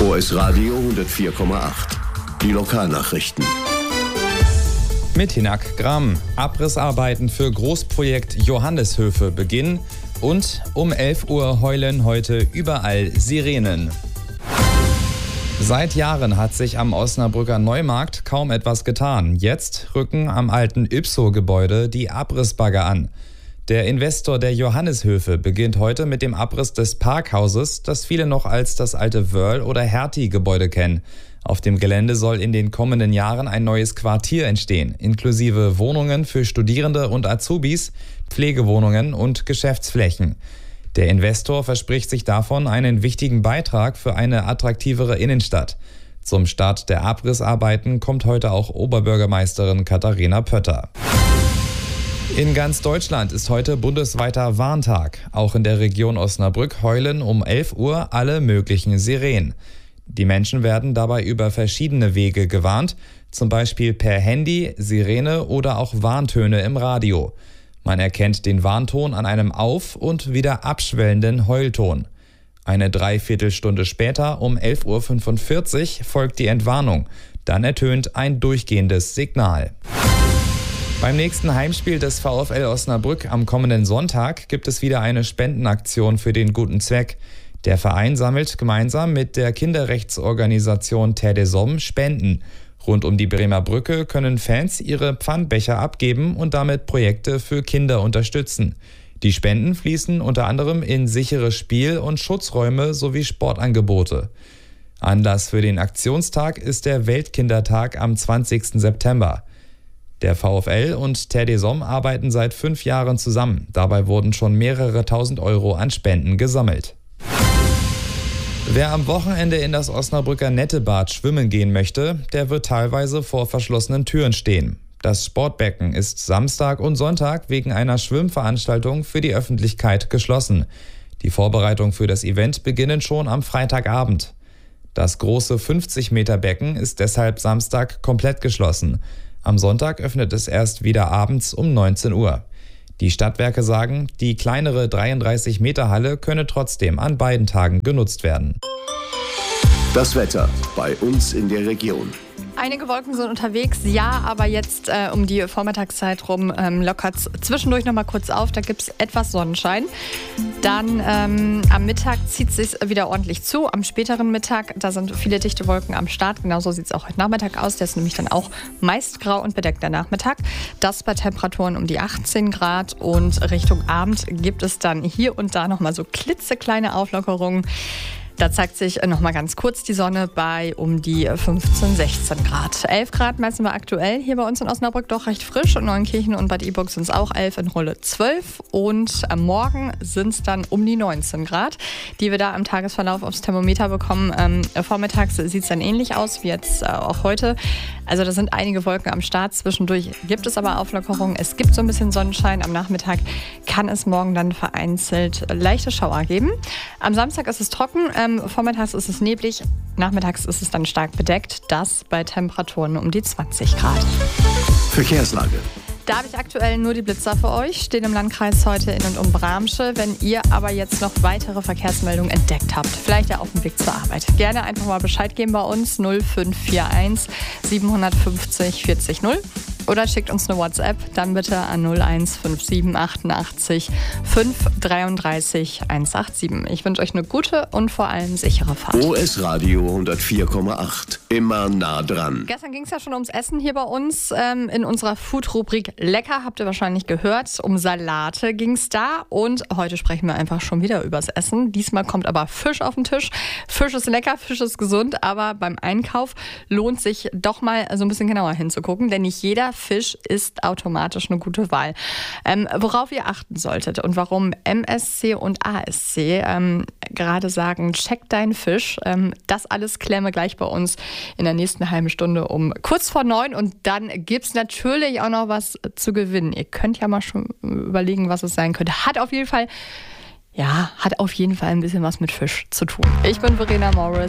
OS Radio 104,8. Die Lokalnachrichten. Mit Hinak Gram. Abrissarbeiten für Großprojekt Johanneshöfe beginnen und um 11 Uhr heulen heute überall Sirenen. Seit Jahren hat sich am Osnabrücker Neumarkt kaum etwas getan. Jetzt rücken am alten Ypso-Gebäude die Abrissbagger an. Der Investor der Johanneshöfe beginnt heute mit dem Abriss des Parkhauses, das viele noch als das alte Wörl- oder Hertie-Gebäude kennen. Auf dem Gelände soll in den kommenden Jahren ein neues Quartier entstehen, inklusive Wohnungen für Studierende und Azubis, Pflegewohnungen und Geschäftsflächen. Der Investor verspricht sich davon einen wichtigen Beitrag für eine attraktivere Innenstadt. Zum Start der Abrissarbeiten kommt heute auch Oberbürgermeisterin Katharina Pötter. In ganz Deutschland ist heute bundesweiter Warntag. Auch in der Region Osnabrück heulen um 11 Uhr alle möglichen Sirenen. Die Menschen werden dabei über verschiedene Wege gewarnt, zum Beispiel per Handy, Sirene oder auch Warntöne im Radio. Man erkennt den Warnton an einem auf- und wieder abschwellenden Heulton. Eine Dreiviertelstunde später, um 11.45 Uhr, folgt die Entwarnung. Dann ertönt ein durchgehendes Signal. Beim nächsten Heimspiel des VfL Osnabrück am kommenden Sonntag gibt es wieder eine Spendenaktion für den guten Zweck. Der Verein sammelt gemeinsam mit der Kinderrechtsorganisation Terre des Hommes Spenden. Rund um die Bremer Brücke können Fans ihre Pfandbecher abgeben und damit Projekte für Kinder unterstützen. Die Spenden fließen unter anderem in sichere Spiel- und Schutzräume sowie Sportangebote. Anlass für den Aktionstag ist der Weltkindertag am 20. September. Der VfL und Terre des Hommes arbeiten seit 5 Jahren zusammen. Dabei wurden schon mehrere tausend Euro an Spenden gesammelt. Wer am Wochenende in das Osnabrücker Nettebad schwimmen gehen möchte, der wird teilweise vor verschlossenen Türen stehen. Das Sportbecken ist Samstag und Sonntag wegen einer Schwimmveranstaltung für die Öffentlichkeit geschlossen. Die Vorbereitungen für das Event beginnen schon am Freitagabend. Das große 50-Meter-Becken ist deshalb Samstag komplett geschlossen. Am Sonntag öffnet es erst wieder abends um 19 Uhr. Die Stadtwerke sagen, die kleinere 33-Meter-Halle könne trotzdem an beiden Tagen genutzt werden. Das Wetter bei uns in der Region. Einige Wolken sind unterwegs, ja, aber jetzt um die Vormittagszeit rum lockert es zwischendurch noch mal kurz auf. Da gibt es etwas Sonnenschein. Dann am Mittag zieht es sich wieder ordentlich zu. Am späteren Mittag, da sind viele dichte Wolken am Start. Genauso sieht es auch heute Nachmittag aus. Der ist nämlich dann auch meist grau und bedeckt der Nachmittag. Das bei Temperaturen um die 18 Grad. Und Richtung Abend gibt es dann hier und da noch mal so klitzekleine Auflockerungen. Da zeigt sich noch mal ganz kurz die Sonne bei um die 15, 16 Grad. 11 Grad messen wir aktuell hier bei uns in Osnabrück, doch recht frisch. In Neunkirchen und Bad Iburg sind es auch 11, in Rolle 12. Und am Morgen sind es dann um die 19 Grad, die wir da im Tagesverlauf aufs Thermometer bekommen. Vormittags sieht es dann ähnlich aus wie jetzt auch heute. Also da sind einige Wolken am Start. Zwischendurch gibt es aber Auflockerungen. Es gibt so ein bisschen Sonnenschein. Am Nachmittag kann es morgen dann vereinzelt leichte Schauer geben. Am Samstag ist es trocken. Vormittags ist es neblig, nachmittags ist es dann stark bedeckt. Das bei Temperaturen um die 20 Grad. Verkehrslage. Da habe ich aktuell nur die Blitzer für euch, stehen im Landkreis heute in und um Bramsche. Wenn ihr aber jetzt noch weitere Verkehrsmeldungen entdeckt habt, vielleicht ja auf dem Weg zur Arbeit, gerne einfach mal Bescheid geben bei uns 0541 750 40 0. Oder schickt uns eine WhatsApp, dann bitte an 0157 88 533 187. Ich wünsche euch eine gute und vor allem sichere Fahrt. OS Radio 104,8. Immer nah dran. Gestern ging es ja schon ums Essen hier bei uns. In unserer Food-Rubrik Lecker, habt ihr wahrscheinlich gehört. Um Salate ging es da. Und heute sprechen wir einfach schon wieder übers Essen. Diesmal kommt aber Fisch auf den Tisch. Fisch ist lecker, Fisch ist gesund. Aber beim Einkauf lohnt sich doch mal so ein bisschen genauer hinzugucken. Denn nicht jeder Fisch ist automatisch eine gute Wahl. Worauf ihr achten solltet und warum MSC und ASC gerade sagen, check deinen Fisch. Das alles klären wir gleich bei uns in der nächsten halben Stunde um kurz vor 9. Und dann gibt es natürlich auch noch was zu gewinnen. Ihr könnt ja mal schon überlegen, was es sein könnte. Hat auf jeden Fall ein bisschen was mit Fisch zu tun. Ich bin Verena Morris.